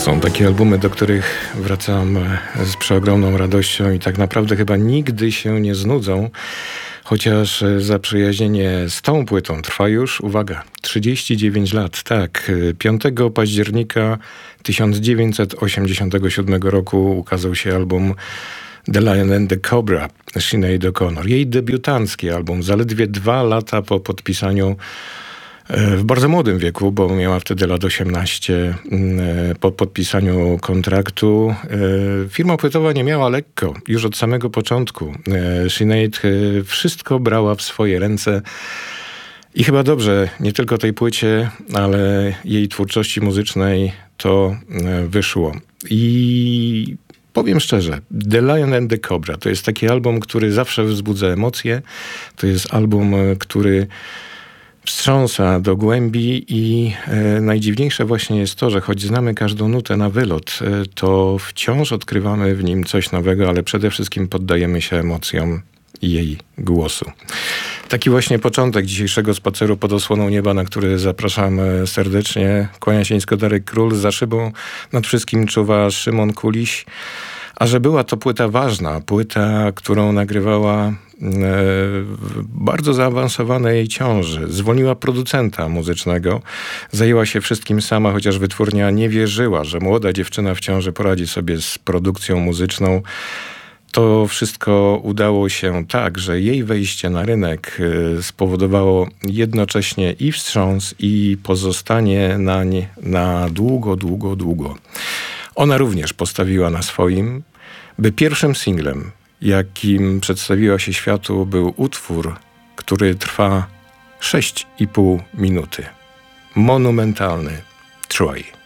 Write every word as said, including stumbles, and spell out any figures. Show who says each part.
Speaker 1: Są takie albumy, do których wracam z przeogromną radością i tak naprawdę chyba nigdy się nie znudzą, chociaż zaprzyjaźnienie z tą płytą trwa już, uwaga, trzydzieści dziewięć lat. Tak, piątego października tysiąc dziewięćset osiemdziesiątego siódmego roku ukazał się album The Lion and the Cobra Sinead O'Connor. Jej debiutancki album, zaledwie dwa lata po podpisaniu w bardzo młodym wieku, bo miała wtedy lat osiemnaście, po podpisaniu kontraktu. Firma płytowa nie miała lekko. Już od samego początku Sinead wszystko brała w swoje ręce i chyba dobrze, nie tylko tej płycie, ale jej twórczości muzycznej to wyszło. I powiem szczerze, The Lion and the Cobra to jest taki album, który zawsze wzbudza emocje. To jest album, który wstrząsa do głębi i e, najdziwniejsze właśnie jest to, że choć znamy każdą nutę na wylot, e, to wciąż odkrywamy w nim coś nowego, ale przede wszystkim poddajemy się emocjom jej głosu. Taki właśnie początek dzisiejszego spaceru pod osłoną nieba, na który zapraszam serdecznie. Kłania się nisko Darek Król, za szybą nad wszystkim czuwa Szymon Kuliś. A że była to płyta ważna, płyta, którą nagrywała w bardzo zaawansowanej ciąży. Zwolniła producenta muzycznego. Zajęła się wszystkim sama, chociaż wytwórnia nie wierzyła, że młoda dziewczyna w ciąży poradzi sobie z produkcją muzyczną. To wszystko udało się tak, że jej wejście na rynek spowodowało jednocześnie i wstrząs, i pozostanie nań na długo, długo, długo. Ona również postawiła na swoim, by pierwszym singlem, jakim przedstawiła się światu, był utwór, który trwa sześć i pół minuty. Monumentalny Troy.